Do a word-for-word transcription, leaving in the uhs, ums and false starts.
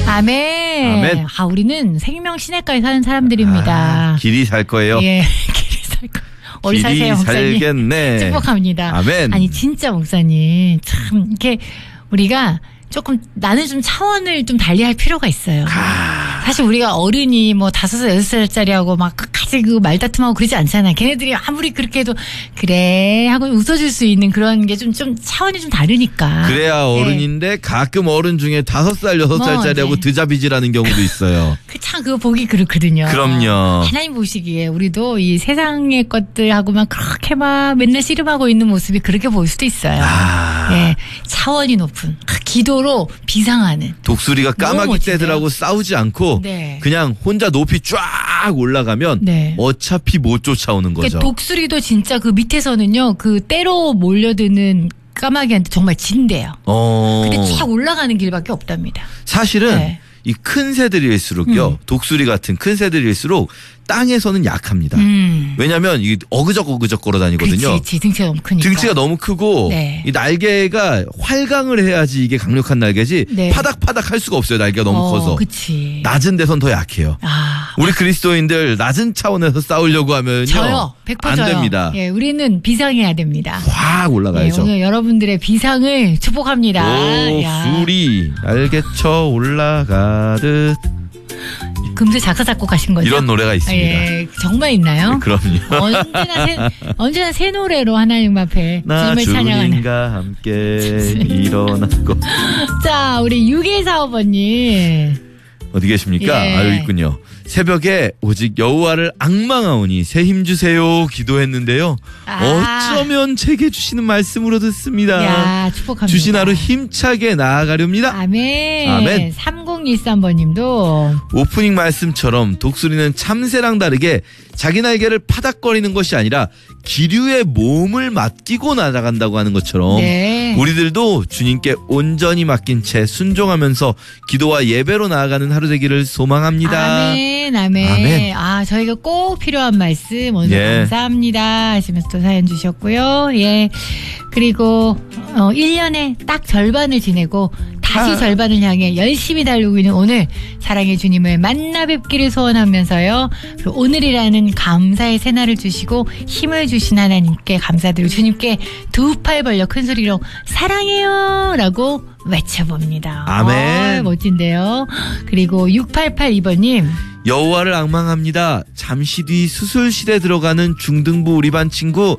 아멘. 아멘. 아, 우리는 생명 시내가에 사는 사람들입니다. 아, 길이 살 거예요. 예, 길이 살 거. 어디 길이 사세요, 목사님? 살겠네. 축복합니다. 아멘. 아니 진짜 목사님 참 이렇게 우리가 조금 나는 좀 차원을 좀 달리할 필요가 있어요. 아. 사실 우리가 어른이 뭐 다섯 살 여섯 살짜리하고 막 끝까지 그 말다툼하고 그러지 않잖아요. 걔네들이 아무리 그렇게 해도 그래 하고 웃어줄 수 있는 그런 게 좀 좀 차원이 좀 다르니까. 그래야 어른인데 네. 가끔 어른 중에 다섯 살 여섯 살짜리하고 네. 드자비질하는 경우도 있어요. 그 참 그거 보기 그렇거든요. 그럼요. 하나님 보시기에 우리도 이 세상의 것들하고만 그렇게 막 맨날 씨름하고 있는 모습이 그렇게 보일 수도 있어요. 아. 예, 차원이 높은 기도로 비상하는. 독수리가 까마귀 떼들하고 싸우지 않고 네. 그냥 혼자 높이 쫙 올라가면 네. 어차피 못 쫓아오는 거죠. 그러니까 독수리도 진짜 그 밑에서는요, 그 때로 몰려드는 까마귀한테 정말 진대요. 어. 근데 쫙 올라가는 길밖에 없답니다. 사실은 네. 이 큰 새들일수록요, 음. 독수리 같은 큰 새들일수록 땅에서는 약합니다. 음. 왜냐하면 이게 어그적 어그적 걸어 다니거든요. 그치, 등치가 너무 크니까. 등치가 너무 크고 네. 이 날개가 활강을 해야지 이게 강력한 날개지 네. 파닥파닥 할 수가 없어요. 날개가 너무 어, 커서. 그치. 낮은 데선 더 약해요. 아. 우리 그리스도인들 낮은 차원에서 싸우려고 하면요. 저요. 백 퍼센트 안 저요. 됩니다. 예, 우리는 비상해야 됩니다. 확 올라가야죠. 예, 오늘 여러분들의 비상을 축복합니다. 야. 독수리 날개쳐 올라가듯 금세 작사 작곡하신 거죠? 이런 노래가 있습니다. 예, 정말 있나요? 네, 그럼요. 언제나 새, 언제나 새 노래로 하나님 앞에 나 주님을 찬양하는. 주님과 함께 일어나고. 자, 우리 육일사오 번님. 어디 계십니까? 예. 아, 여기 있군요. 새벽에 오직 여호와를 앙망하오니 새 힘 주세요 기도했는데요. 아. 어쩌면 제게 주시는 말씀으로 듣습니다. 야, 축복합니다. 주신 하루 힘차게 나아가렵니다. 아멘. 아멘. 삼공일삼 번님도. 오프닝 말씀처럼 독수리는 참새랑 다르게 자기 날개를 파닥거리는 것이 아니라 기류에 몸을 맡기고 날아간다고 하는 것처럼 네. 우리들도 주님께 온전히 맡긴 채 순종하면서 기도와 예배로 나아가는 하루 되기를 소망합니다. 아멘, 아멘. 아멘. 아, 저희가 꼭 필요한 말씀 오늘 예. 감사합니다 하시면서 또 사연 주셨고요. 예. 그리고 어, 일 년에 딱 절반을 지내고 다시 아. 절반을 향해 열심히 달리고 있는 오늘 사랑의 주님을 만나 뵙기를 소원하면서요. 그리고 오늘이라는 감사의 새날을 주시고 힘을 주신 하나님께 감사드리고 주님께 두 팔 벌려 큰 소리로 사랑해요 라고 외쳐봅니다. 아멘. 어, 멋진데요. 그리고 육팔팔이 번님. 여호와를 앙망합니다. 잠시 뒤 수술실에 들어가는 중등부 우리 반 친구